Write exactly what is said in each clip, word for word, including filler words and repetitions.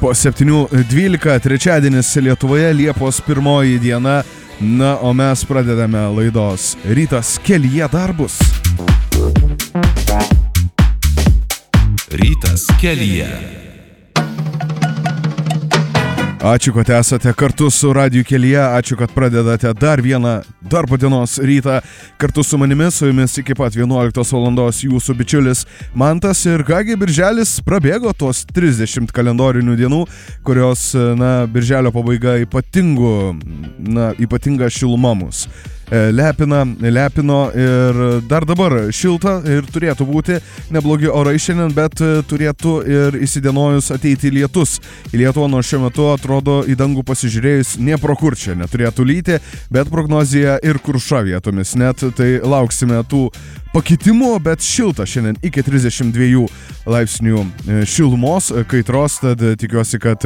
Po septynių dvylika, trečiadienis Lietuvoje, Liepos pirmoji diena. Na, o mes pradedame laidos Rytas kelyje darbus. Rytas kelyje. Ačiū, kad esate kartu su Radiju kelyje, ačiū, kad pradedate dar vieną darbo dienos rytą kartu su manimi, su jumis iki pat vienuoliktos valandos jūsų bičiulis Mantas. Ir kągi, birželis prabėgo tos trisdešimt kalendorinių dienų, kurios, na, birželio pabaiga ypatingų, na, ypatinga šiluma mus lepina, lepino ir dar dabar šilta ir turėtų būti neblogi orai šiandien, bet turėtų ir įsidienojus ateiti lietus. Į Lietuvą nors šiuo metu atrodo į dangų pasižiūrėjus nie pro kur čia neturėtų lyti, bet prognozija ir kruša vietomis net, tai lauksime tų pakitimų, bet šilta šiandien iki trisdešimt dviejų laipsnių šilumos, kaitros, tad tikiuosi, kad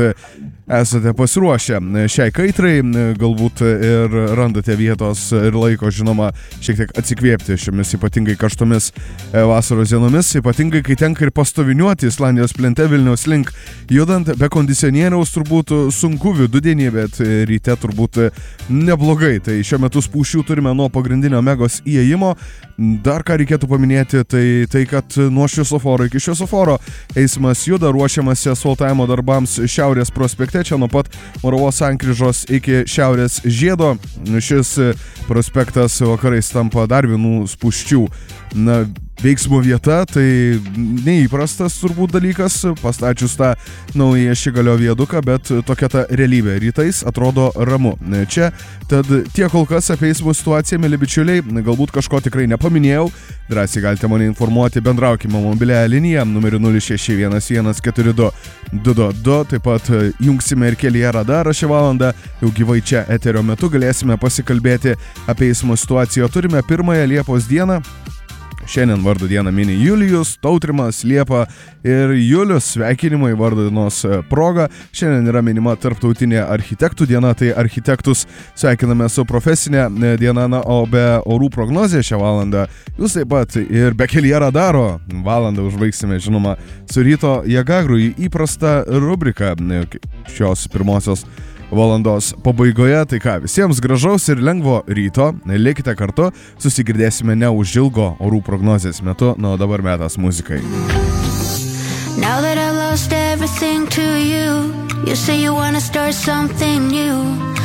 esate pasiruošę šiai kaitrai, galbūt ir randate vietos ir laiko, žinoma, šiek tiek atsikvėpti šiomis ypatingai karštomis vasaros dienomis, ypatingai kai tenka ir pastoviniuoti Islandijos plente Vilniaus link, judant be kondicionieriaus turbūt sunku vidudienį, bet ryte turbūt neblogai. Tai šiuo metu spūsčių turime nuo pagrindinio Megos įėjimo. Dar ką reikėtų paminėti, tai tai, kad nuo šviesoforo iki šviesoforo eismas juda, ruošiamasi asfaltavimo darbams Šiaurės prospekte, čia nuo pat Moravos sankryžos iki Šiaurės žiedo. Šis prospektas vakarais tampa dar vienų spūsčių, na, veiksmo vieta, tai neįprastas turbūt dalykas pastačius tą naują Šigalio viaduką, bet tokia ta realybė. Rytais atrodo ramu. Čia tad tiek kol kas apie eismo situaciją, mėly bičiuliai, galbūt kažko tikrai nepaminėjau. Drąsiai galite mane informuoti, bendraukime mobiliąją liniją numeriu nulis šeši vienas vienas keturi du du du du. Taip pat jungsime ir kelyje radarą šią valandą. Jau gyvai čia eterio metu galėsime pasikalbėti apie eismo situaciją. Turime pirmąją Liepos dieną. Šiandien vardo dieną mini Julijus, Tautrimas, Liepa ir Julius. Sveikinimai vardo dienos proga. Šiandien yra minima tarptautinė architektų diena, tai architektus sveikiname su profesinė diena, na, o be orų prognozės šią valandą jūs taip pat ir be kelyje radaro valandą užbaigsime, žinoma, su ryto jėgagrų į įprastą rubriką šios pirmosios valandos pabaigoje. Tai ką, visiems gražaus ir lengvo ryto, likite kartu, susigirdėsime neužilgo orų prognozės metu, na, o dabar metas muzikai. Now that I've lost everything to you, you say you wanna start something new.